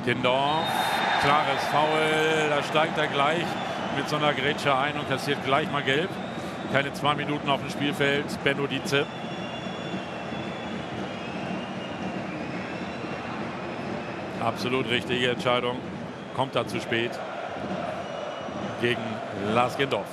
Gindorf, klares Foul, da steigt er gleich mit so einer Grätsche ein und kassiert gleich mal gelb. Keine 2 Minuten auf dem Spielfeld, Benno Dietze. Absolut richtige Entscheidung, kommt da zu spät gegen Lars Gindorf.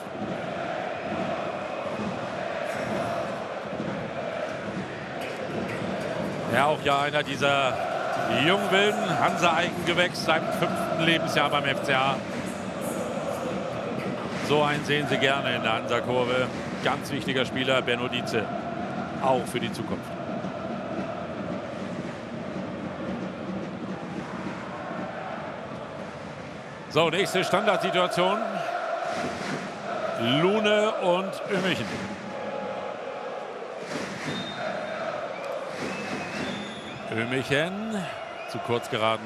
Ja, auch ja einer dieser jungen wilden Hansa-Eigengewächs, seinem 5. Lebensjahr beim FCA. So einen sehen Sie gerne in der Hansa-Kurve. Ganz wichtiger Spieler, Benno Dietze, auch für die Zukunft. So, nächste Standardsituation. Lune und Ömichen. Ömichen zu kurz geraten.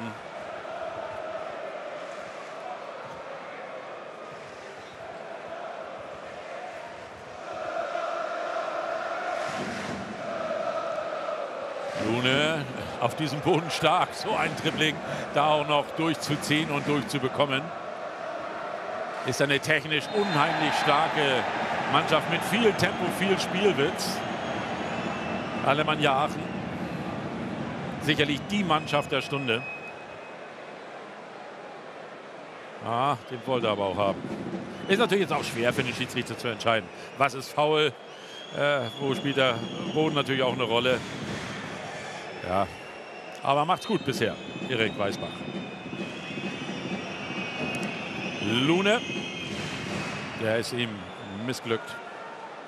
Lune auf diesem Boden stark, so ein Dribbling da auch noch durchzuziehen und durchzubekommen. Ist eine technisch unheimlich starke Mannschaft mit viel Tempo, viel Spielwitz. Alemannia Aachen, sicherlich die Mannschaft der Stunde. Den wollte er aber auch haben. Ist natürlich jetzt auch schwer für den Schiedsrichter zu entscheiden. Was ist faul? Wo spielt der Boden natürlich auch eine Rolle? Ja, aber macht's gut bisher, Erik Weisbach. Lune, der ist ihm missglückt.